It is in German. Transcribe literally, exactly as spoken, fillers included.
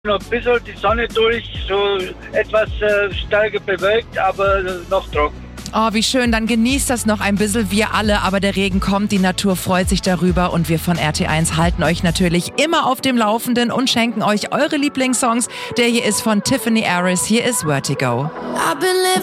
Noch ein bisschen die Sonne durch, so etwas äh, stärker bewölkt, aber noch trocken. Oh, wie schön, dann genießt das noch ein bisschen, wir alle, aber der Regen kommt, die Natur freut sich darüber und wir von R T eins halten euch natürlich immer auf dem Laufenden und schenken euch eure Lieblingssongs. Der hier ist von Tiffany Harris, hier ist Vertigo.